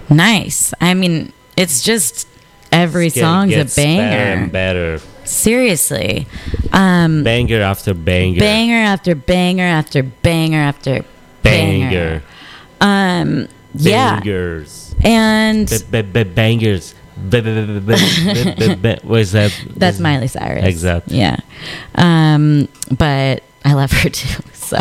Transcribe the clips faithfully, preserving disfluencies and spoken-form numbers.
Nice. I mean, it's just every It song's a gets better banger. and better. Seriously. Um, Banger after banger. banger after banger after banger after banger. Banger. Um, yeah. Bangers. And B- b- b- bangers. B- b- b- b- b- b- b- What is that? that's Miley Cyrus. Exactly. Yeah. Um, but I love her too. So,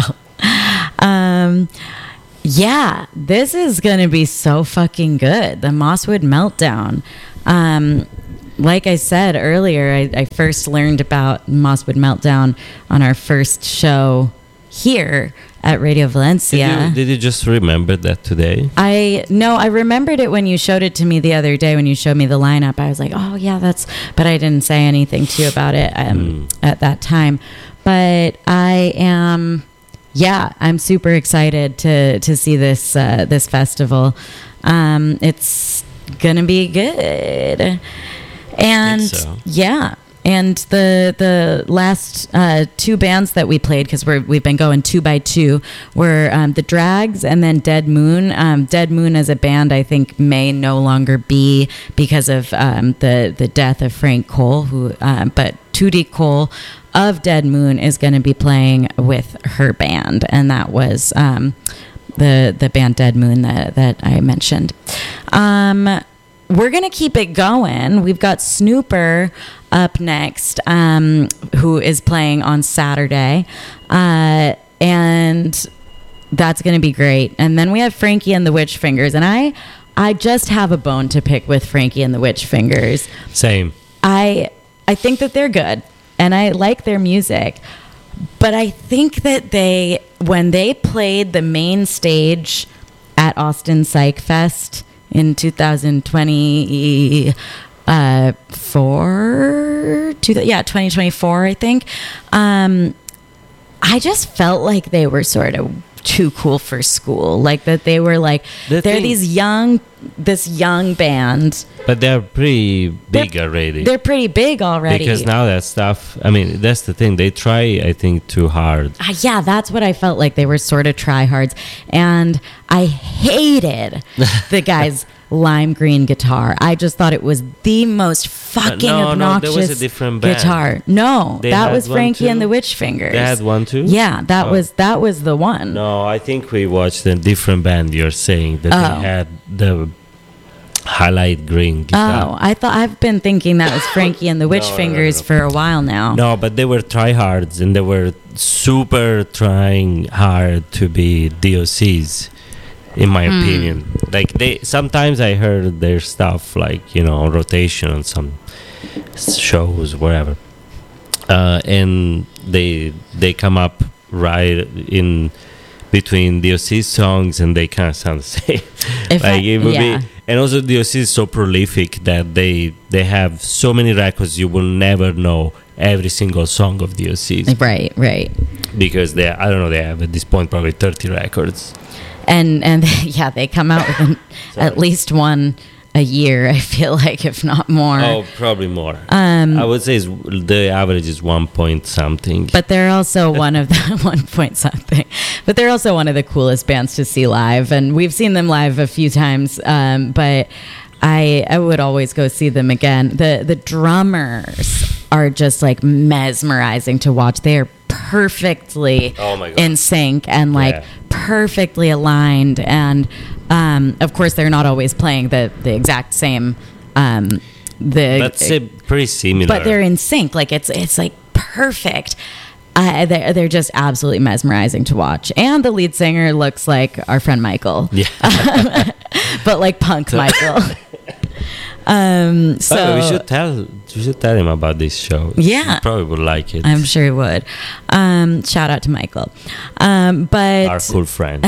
um, yeah, this is going to be so fucking good. The Mosswood Meltdown. Um, like I said earlier, I, I first learned about Mosswood Meltdown on our first show here at Radio Valencia. Did you, did you just remember that today? I no, I remembered it when you showed it to me the other day. When you showed me the lineup, I was like, "Oh yeah, that's." But I didn't say anything to you about it um, Mm. at that time. But I am, yeah, I'm super excited to to see this uh, this festival. Um, it's gonna be good, and so. yeah. And the the last uh, two bands that we played, because we're we've been going two by two, were um, the Drags and then Dead Moon. Um, Dead Moon as a band, I think, may no longer be because of um, the the death of Frank Cole. Who, uh, but Tootie Cole of Dead Moon is going to be playing with her band, and that was um, the the band Dead Moon that that I mentioned. Um, we're going to keep it going. We've got Snooper up next, um, who is playing on Saturday. Uh, and that's going to be great. And then we have Frankie and the Witch Fingers. And I, I just have a bone to pick with Frankie and the Witch Fingers. Same. I, I think that they're good and I like their music. But I think that they, when they played the main stage at Austin Psych Fest in two thousand twenty, uh, four, two, yeah, twenty twenty-four, I think. Um, I just felt like they were sort of too cool for school. Like that they were like, The they're thing- these young, this young band. But they're pretty big They're- already. They're pretty big already. Because now that stuff, I mean, that's the thing. They try, I think, too hard. Uh, yeah, that's what I felt like. They were sort of tryhards. And I hated the guy's lime green guitar. I just thought it was the most fucking no, no, obnoxious there was a different band. guitar. No, They that had was one Frankie and too? the Witch Fingers. They had one too? Yeah, that Oh. was that was the one. No, I think we watched a different band. You're saying that Oh. they had the highlight green Oh, guitar. I thought I've been thinking that was Frankie and the Witch No, no, Fingers no. for a while now. No, but they were tryhards and they were super trying hard to be D O Cs, in my Hmm. opinion. Like they, sometimes I heard their stuff like you know on rotation on some shows, whatever, uh, and they they come up right in between D O C songs and they kind of sound the same. If like I- it would yeah. be, and also D O C is so prolific that they they have so many records you will never know every single song of D O Cs Right, right. because they I don't know they have at this point probably thirty records. And and yeah, they come out with an, at least one a year. I feel like, if not more. Oh, probably more. Um, I would say it's, the average is one point something. But they're also one of the one point something. But they're also one of the coolest bands to see live, and we've seen them live a few times. Um, but I I would always go see them again. The the drummers are just like mesmerizing to watch. They are perfectly Oh my God. in sync and like Yeah. perfectly aligned. And um, of course, they're not always playing the the exact same. Um, the That's uh, pretty similar. but they're in sync. Like it's it's like perfect. Uh, they're, they're just absolutely mesmerizing to watch. And the lead singer looks like our friend Michael, yeah. but like punk Michael. um, so So we should tell we should tell him about this show. Yeah. He probably would like it. I'm sure he would. Um, shout out to Michael. Um, but Our cool friend.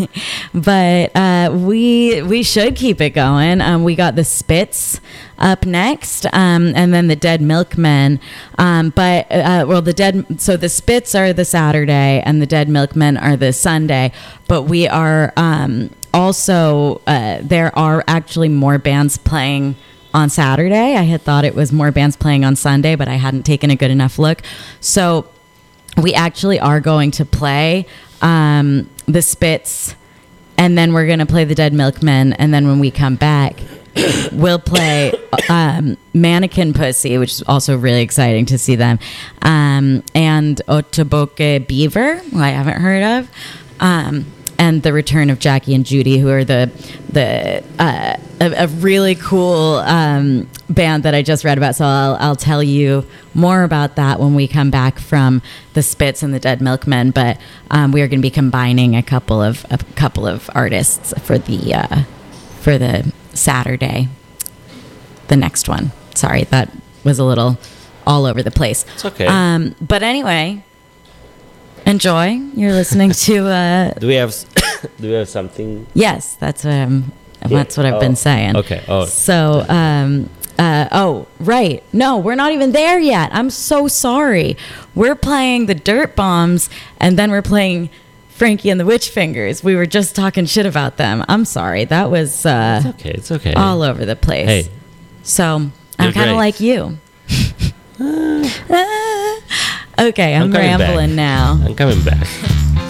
but uh, we we should keep it going. Um, we got the Spits up next, um, and then the Dead Milkmen. Um, but uh, well, the Dead. So the Spits are the Saturday, and the Dead Milkmen are the Sunday. But we are um, also uh, there are actually more bands playing on Saturday. I had thought it was more bands playing on Sunday, but I hadn't taken a good enough look. So we actually are going to play um, the Spits and then we're gonna play the Dead Milkmen, and then when we come back, we'll play um, Mannequin Pussy, which is also really exciting to see them, um, and Otoboke Beaver, who I haven't heard of, um, and the return of Jackie and Judy, who are the the uh, a, a really cool um, band that I just read about. So I'll I'll tell you more about that when we come back from the Spits and the Dead Milkmen. But um, we are going to be combining a couple of a couple of artists for the uh, for the Saturday, the next one. Sorry, that was a little all over the place. It's okay. Um, but anyway, enjoy. You're listening to. Uh, do we have do we have something? Yes, that's what I'm. Yeah. That's what I've Oh, been saying. okay. Oh. So, um, uh, oh, right. No, we're not even there yet. I'm so sorry. We're playing the Dirt Bombs, and then we're playing Frankie and the Witch Fingers. We were just talking shit about them. I'm sorry. That was uh, It's okay. It's okay. all over the place. Hey. So I'm You're kind of great. like you. okay, I'm, I'm coming rambling back. now. I'm coming back.